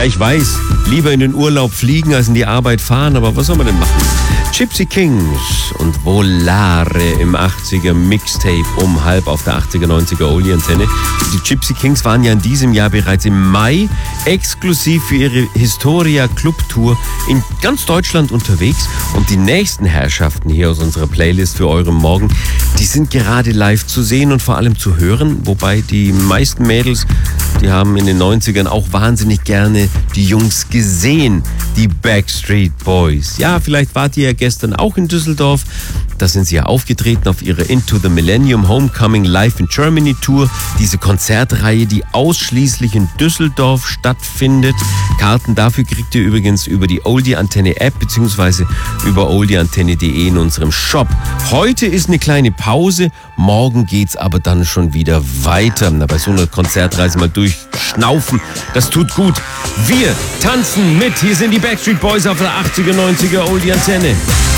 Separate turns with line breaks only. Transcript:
Ja, ich weiß, lieber in den Urlaub fliegen als in die Arbeit fahren, aber was soll man denn machen? Gypsy Kings und Volare im 80er Mixtape um halb auf der 80er, 90er Oldie-Antenne. Die Gypsy Kings waren ja in diesem Jahr bereits im Mai exklusiv für ihre Historia Club Tour in ganz Deutschland unterwegs. Und die nächsten Herrschaften hier aus unserer Playlist für euren Morgen, die sind gerade live zu sehen und vor allem zu hören. Wobei die meisten Mädels, die haben in den 90ern auch wahnsinnig gerne die Jungs gesehen, die Backstreet Boys. Ja, vielleicht wart ihr ja gestern auch in Düsseldorf. Da sind sie ja aufgetreten auf ihrer Into the Millennium Homecoming Live in Germany Tour. Diese Konzertreihe, die ausschließlich in Düsseldorf stattfindet. Karten dafür kriegt ihr übrigens über die Oldie Antenne App bzw. über oldieantenne.de in unserem Shop. Heute ist eine kleine Pause, morgen geht's aber dann schon wieder weiter. Na, bei so einer Konzertreise mal durchschnaufen, das tut gut. Wir tanzen mit, hier sind die Backstreet Boys auf der 80er, 90er Oldie Antenne.